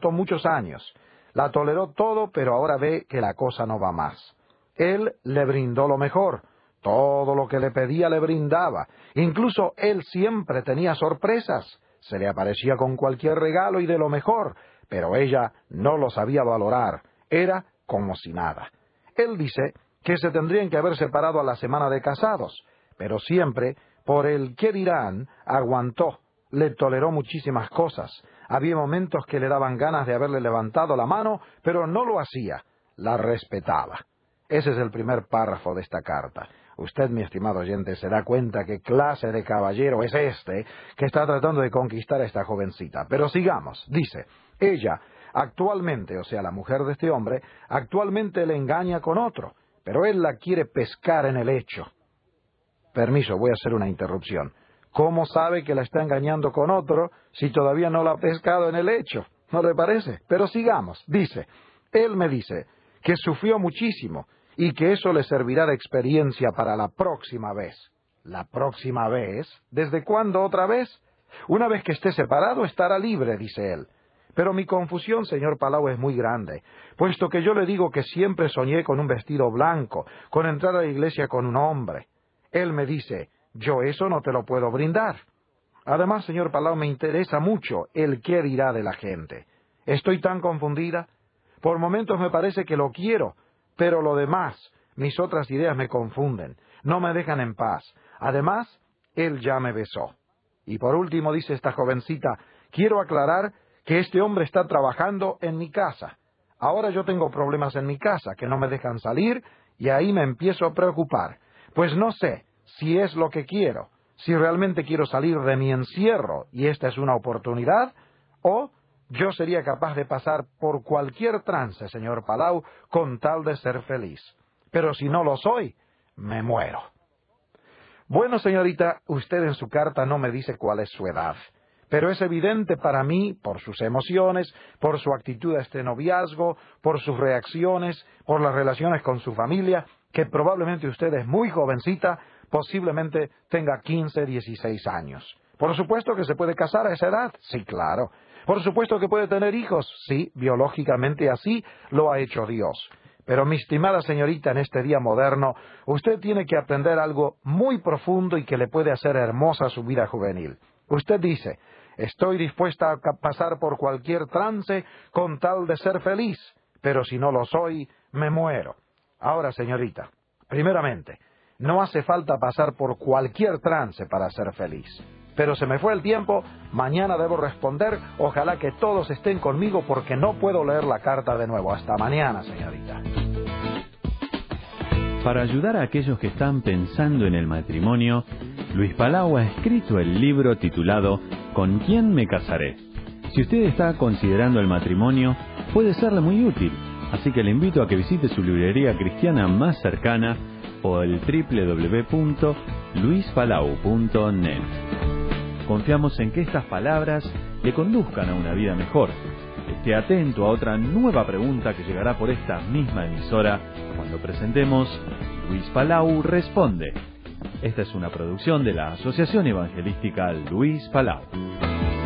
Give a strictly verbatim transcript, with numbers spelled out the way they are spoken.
soportó muchos años. La toleró todo, pero ahora ve que la cosa no va más. Él le brindó lo mejor. Todo lo que le pedía le brindaba. Incluso él siempre tenía sorpresas. Se le aparecía con cualquier regalo y de lo mejor, pero ella no lo sabía valorar. Era como si nada. Él dice que se tendrían que haber separado a la semana de casados, pero siempre, por el qué dirán, aguantó. Le toleró muchísimas cosas. Había momentos que le daban ganas de haberle levantado la mano, pero no lo hacía. La respetaba. Ese es el primer párrafo de esta carta. Usted, mi estimado oyente, se da cuenta qué clase de caballero es este que está tratando de conquistar a esta jovencita. Pero sigamos. Dice, ella, actualmente, o sea, la mujer de este hombre, actualmente le engaña con otro, pero él la quiere pescar en el hecho. Permiso, voy a hacer una interrupción. ¿Cómo sabe que la está engañando con otro si todavía no la ha pescado en el hecho? ¿No le parece? Pero sigamos. Dice, él me dice que sufrió muchísimo y que eso le servirá de experiencia para la próxima vez. ¿La próxima vez? ¿Desde cuándo otra vez? Una vez que esté separado estará libre, dice él. Pero mi confusión, señor Palau, es muy grande, puesto que yo le digo que siempre soñé con un vestido blanco, con entrar a la iglesia con un hombre. Él me dice, yo eso no te lo puedo brindar. Además, señor Palau, me interesa mucho el qué dirá de la gente. Estoy tan confundida. Por momentos me parece que lo quiero, pero lo demás, mis otras ideas me confunden, no me dejan en paz. Además, él ya me besó. Y por último, dice esta jovencita, quiero aclarar que este hombre está trabajando en mi casa. Ahora yo tengo problemas en mi casa que no me dejan salir y ahí me empiezo a preocupar. Pues no sé si es lo que quiero, si realmente quiero salir de mi encierro y esta es una oportunidad, o yo sería capaz de pasar por cualquier trance, señor Palau, con tal de ser feliz. Pero si no lo soy, me muero. Bueno, señorita, usted en su carta no me dice cuál es su edad, pero es evidente para mí, por sus emociones, por su actitud a este noviazgo, por sus reacciones, por las relaciones con su familia, que probablemente usted es muy jovencita, posiblemente tenga quince, dieciséis años. Por supuesto que se puede casar a esa edad, sí, claro. Por supuesto que puede tener hijos, sí, biológicamente así lo ha hecho Dios. Pero mi estimada señorita, en este día moderno, usted tiene que aprender algo muy profundo y que le puede hacer hermosa su vida juvenil. Usted dice, estoy dispuesta a pasar por cualquier trance con tal de ser feliz, pero si no lo soy, me muero. Ahora, señorita, primeramente, no hace falta pasar por cualquier trance para ser feliz. Pero se me fue el tiempo, mañana debo responder, ojalá que todos estén conmigo porque no puedo leer la carta de nuevo. Hasta mañana, señorita. Para ayudar a aquellos que están pensando en el matrimonio, Luis Palau ha escrito el libro titulado ¿Con quién me casaré? Si usted está considerando el matrimonio, puede serle muy útil, así que le invito a que visite su librería cristiana más cercana o el doble u doble u doble u punto luis palau punto net. Confiamos en que estas palabras le conduzcan a una vida mejor. Esté atento a otra nueva pregunta que llegará por esta misma emisora cuando presentemos Luis Palau Responde. Esta es una producción de la Asociación Evangelística Luis Palau.